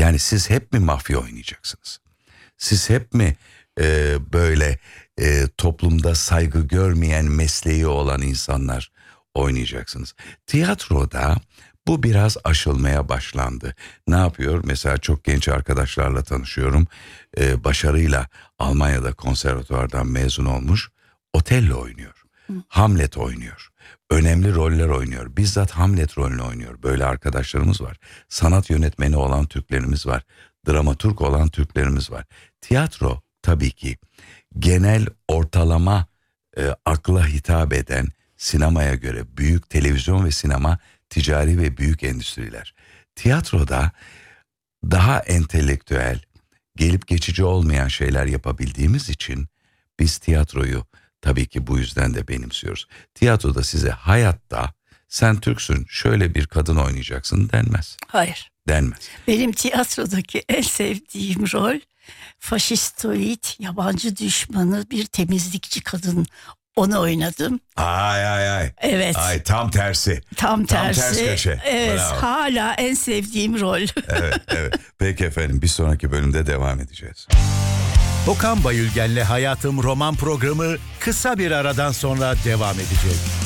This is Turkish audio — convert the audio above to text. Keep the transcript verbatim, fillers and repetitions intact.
Yani siz hep mi mafya oynayacaksınız? Siz hep mi e, böyle e, toplumda saygı görmeyen mesleği olan insanlar oynayacaksınız? Tiyatroda bu biraz aşılmaya başlandı. Ne yapıyor? Mesela çok genç arkadaşlarla tanışıyorum. Ee, başarıyla Almanya'da konservatuvardan mezun olmuş. Otello oynuyor. Hı. Hamlet oynuyor. Önemli roller oynuyor. Bizzat Hamlet rolünü oynuyor. Böyle arkadaşlarımız var. Sanat yönetmeni olan Türklerimiz var. Dramaturg olan Türklerimiz var. Tiyatro tabii ki genel ortalama e, akla hitap eden, sinemaya göre büyük televizyon ve sinema ticari ve büyük endüstriler. Tiyatroda daha entelektüel, gelip geçici olmayan şeyler yapabildiğimiz için biz tiyatroyu tabii ki bu yüzden de benimsiyoruz. Tiyatroda size hayatta sen Türksün şöyle bir kadın oynayacaksın denmez. Hayır. Denmez. Benim tiyatrodaki en sevdiğim rol faşistoid, yabancı düşmanı bir temizlikçi kadın. Onu oynadım. Ay ay ay. Evet. Ay tam tersi. Tam tersi. Tam ters köşe. Evet, Bravo. hala en sevdiğim rol. Evet, evet. Peki efendim, bir sonraki bölümde devam edeceğiz. Okan Bayülgen'le Hayatım roman programı kısa bir aradan sonra devam edecek.